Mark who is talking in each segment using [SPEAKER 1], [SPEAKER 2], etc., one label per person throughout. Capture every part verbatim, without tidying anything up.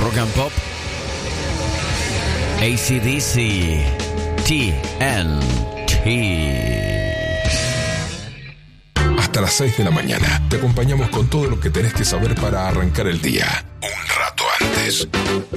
[SPEAKER 1] Rock and Pop, A C D C, T N T.
[SPEAKER 2] Hasta las seis de la mañana te acompañamos con todo lo que tenés que saber para arrancar el día un rato antes.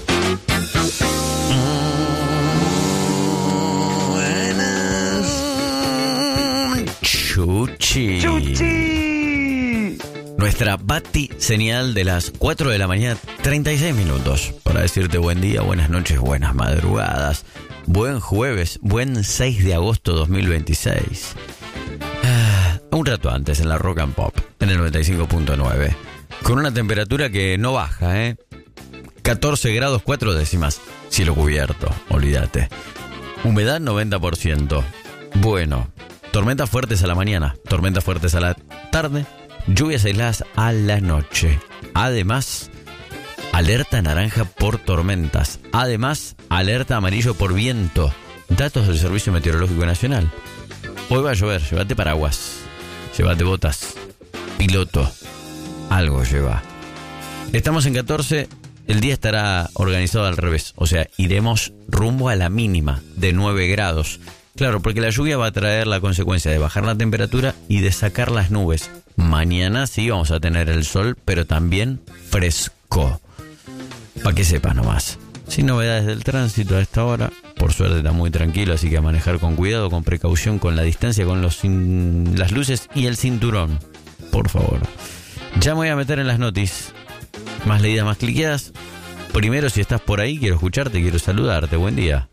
[SPEAKER 1] Chuchi. Chuchi. Nuestra Bati señal de las cuatro de la mañana, treinta y seis minutos. Para decirte buen día, buenas noches, buenas madrugadas. Buen jueves, buen seis de agosto dos mil veintiséis. Ah, un rato antes en la Rock and Pop, en el noventa y cinco punto nueve. Con una temperatura que no baja, ¿eh? catorce grados cuatro décimas. Cielo cubierto, olvídate. Humedad noventa por ciento. Bueno. Tormentas fuertes a la mañana, tormentas fuertes a la tarde, lluvias aisladas a la noche. Además, alerta naranja por tormentas. Además, alerta amarillo por viento. Datos del Servicio Meteorológico Nacional. Hoy va a llover, llévate paraguas, llévate botas, piloto, algo lleva. Estamos en catorce, el día estará organizado al revés. O sea, iremos rumbo a la mínima de nueve grados. Claro, porque la lluvia va a traer la consecuencia de bajar la temperatura y de sacar las nubes. Mañana sí vamos a tener el sol, pero también fresco. Para que sepas nomás. Sin novedades del tránsito a esta hora. Por suerte está muy tranquilo, así que a manejar con cuidado, con precaución, con la distancia, con los sin... las luces y el cinturón. Por favor. Ya me voy a meter en las noticias. Más leídas, más cliqueadas. Primero, si estás por ahí, quiero escucharte, quiero saludarte. Buen día.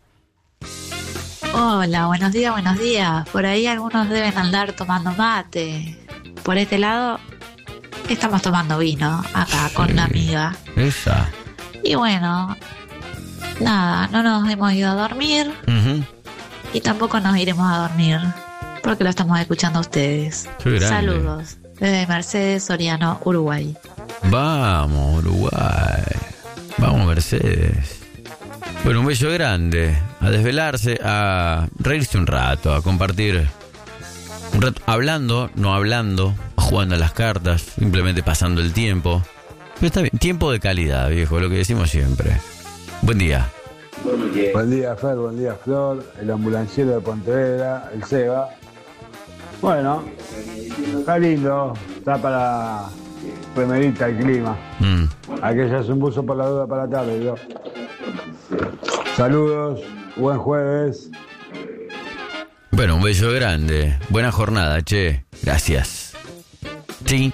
[SPEAKER 3] Hola, buenos días, buenos días. Por ahí algunos deben andar tomando mate. Por este lado, estamos tomando vino acá sí, con una amiga.
[SPEAKER 1] Esa.
[SPEAKER 3] Y bueno, nada, no nos hemos ido a dormir. Uh-huh. Y tampoco nos iremos a dormir, porque lo estamos escuchando a ustedes. Saludos desde Mercedes, Soriano, Uruguay.
[SPEAKER 1] Vamos, Uruguay. Vamos, Mercedes. Bueno, un beso grande, a desvelarse, a reírse un rato, a compartir un rato, hablando, no hablando, jugando a las cartas, simplemente pasando el tiempo. Pero está bien, tiempo de calidad, viejo, lo que decimos siempre. Buen día.
[SPEAKER 4] Buen día, Fer, buen día, Flor, el ambulanciero de Pontevedra, el Seba. Bueno, está lindo, está para remerita el clima. Mm. Aquella es un buzo por la duda para la tarde, ¿no? Saludos, buen jueves.
[SPEAKER 1] Bueno, un beso grande. Buena jornada, che. Gracias. Sí.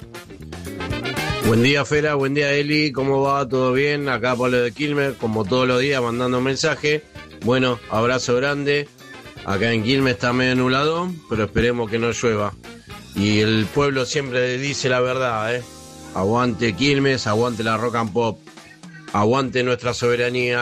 [SPEAKER 5] Buen día, Fera. Buen día, Eli. ¿Cómo va? ¿Todo bien? Acá Pablo de Quilmes, como todos los días, mandando un mensaje. Bueno, abrazo grande. Acá en Quilmes está medio nublado, pero esperemos que no llueva. Y el pueblo siempre dice la verdad, ¿eh? Aguante Quilmes, aguante la Rock and Pop. Aguante nuestra soberanía.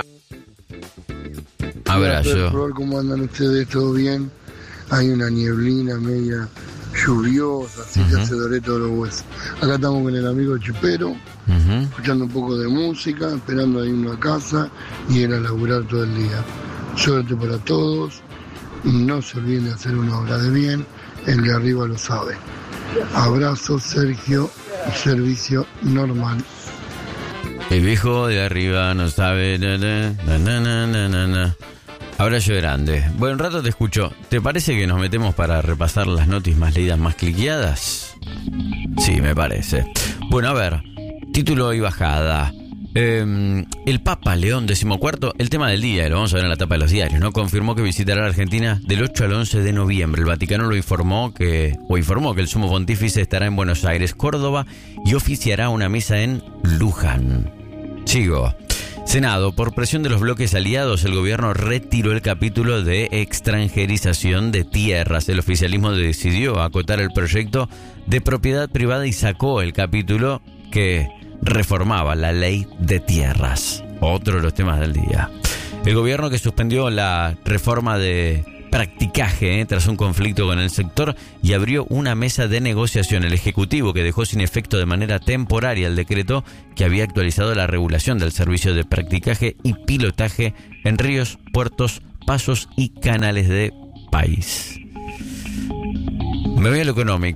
[SPEAKER 1] Abrazo.
[SPEAKER 6] ¿Cómo andan ustedes? ¿Todo bien? Hay una nieblina media lluviosa, así uh-huh. que se doré todos los huesos. Acá estamos con el amigo Chipero, uh-huh. escuchando un poco de música, esperando a irnos a casa y ir a laburar todo el día. Suerte para todos. No se olviden de hacer una obra de bien. El de arriba lo sabe. Abrazo, Sergio. Servicio normal.
[SPEAKER 1] El viejo de arriba no sabe. Na, na, na, na, na, na, na. Abrazo grande. Buen rato te escucho. ¿Te parece que nos metemos para repasar las noticias más leídas, más cliqueadas? Sí, me parece. Bueno, a ver. Título y bajada. Eh, el Papa León decimocuarto, el tema del día, lo vamos a ver en la tapa de los diarios, ¿no? Confirmó que visitará la Argentina del ocho al once de noviembre. El Vaticano lo informó que, o informó que el sumo pontífice estará en Buenos Aires, Córdoba y oficiará una misa en Luján. Sigo. Senado, por presión de los bloques aliados, el gobierno retiró el capítulo de extranjerización de tierras. El oficialismo decidió acotar el proyecto de propiedad privada y sacó el capítulo que reformaba la ley de tierras. Otro de los temas del día. El gobierno que suspendió la reforma de practicaje eh, tras un conflicto con el sector y abrió una mesa de negociación. El Ejecutivo que dejó sin efecto de manera temporaria el decreto que había actualizado la regulación del servicio de practicaje y pilotaje en ríos, puertos, pasos y canales de país. Me voy a lo económico.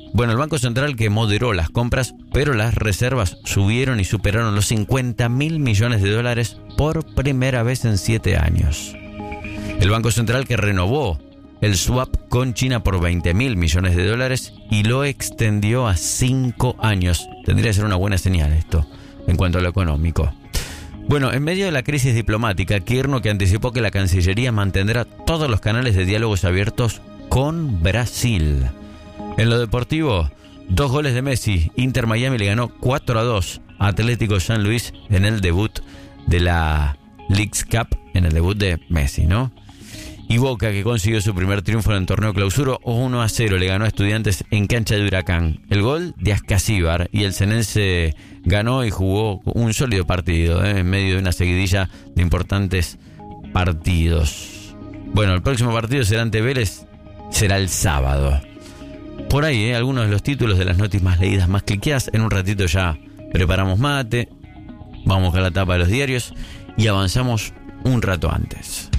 [SPEAKER 1] Bueno, el Banco Central que moderó las compras, pero las reservas subieron y superaron los cincuenta mil millones de dólares por primera vez en siete años. El Banco Central que renovó el swap con China por veinte mil millones de dólares y lo extendió a cinco años. Tendría que ser una buena señal esto en cuanto a lo económico. Bueno, en medio de la crisis diplomática, Kirchner que anticipó que la Cancillería mantendrá todos los canales de diálogos abiertos con Brasil. En lo deportivo, dos goles de Messi. Inter Miami le ganó cuatro a dos a Atlético San Luis en el debut de la Leagues Cup, en el debut de Messi, ¿no? Y Boca, que consiguió su primer triunfo en el torneo clausura, uno a cero le ganó a Estudiantes en cancha de Huracán. El gol de Ascasíbar, y el Cenense ganó y jugó un sólido partido, ¿eh? En medio de una seguidilla de importantes partidos. Bueno, el próximo partido será ante Vélez, será el sábado. Por ahí, ¿eh? Algunos de los títulos de las noticias más leídas, más cliqueadas. En un ratito ya preparamos mate, vamos a buscar la tapa de los diarios y avanzamos un rato antes.